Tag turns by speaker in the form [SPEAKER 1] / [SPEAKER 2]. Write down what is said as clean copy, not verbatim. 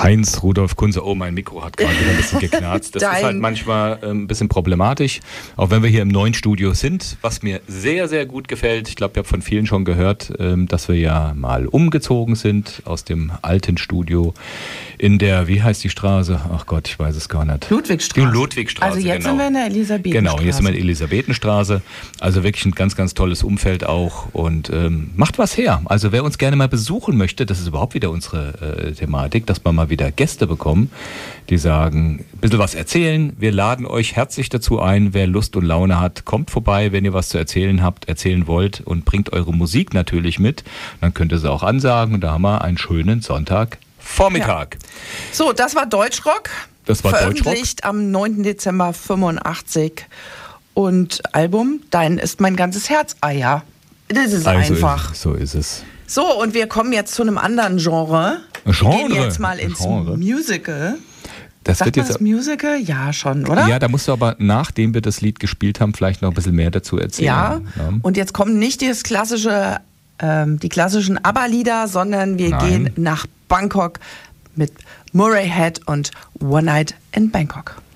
[SPEAKER 1] Heinz Rudolf Kunze. Oh, mein Mikro hat gerade wieder ein bisschen geknarzt. Das ist halt manchmal ein bisschen problematisch, auch wenn wir hier im neuen Studio sind, was mir sehr, sehr gut gefällt. Ich glaube, ich habe von vielen schon gehört, dass wir ja mal umgezogen sind aus dem alten Studio in der, wie heißt die Straße? Ach Gott, ich weiß es gar nicht.
[SPEAKER 2] Ludwigstraße.
[SPEAKER 1] Die Ludwigstraße,
[SPEAKER 2] also jetzt sind wir in der Elisabethenstraße.
[SPEAKER 1] Genau, jetzt sind wir in der Elisabethenstraße. Also wirklich ein ganz, ganz tolles Umfeld auch und macht was her. Also wer uns gerne mal besuchen möchte, das ist überhaupt wieder unsere Thematik, dass wir mal wieder Gäste bekommen, die sagen, ein bisschen was erzählen. Wir laden euch herzlich dazu ein. Wer Lust und Laune hat, kommt vorbei, wenn ihr was zu erzählen habt, erzählen wollt und bringt eure Musik natürlich mit. Dann könnt ihr sie auch ansagen und da haben wir einen schönen Sonntagvormittag.
[SPEAKER 2] Ja. So, das war Deutschrock.
[SPEAKER 1] Das war
[SPEAKER 2] veröffentlicht am 9. Dezember 85 und Album Dein ist mein ganzes Herz. Ah ja, das ist
[SPEAKER 1] also
[SPEAKER 2] einfach.
[SPEAKER 1] So ist es.
[SPEAKER 2] So, und wir kommen jetzt zu einem anderen Genre. Wir gehen jetzt mal ins Musical. Sagt man das Musical? Ja, schon, oder?
[SPEAKER 1] Ja, da musst du aber, nachdem wir das Lied gespielt haben, vielleicht noch ein bisschen mehr dazu erzählen.
[SPEAKER 2] Ja, und jetzt kommen nicht die klassischen ABBA-Lieder, sondern wir gehen nach Bangkok mit Murray Head und One Night in Bangkok.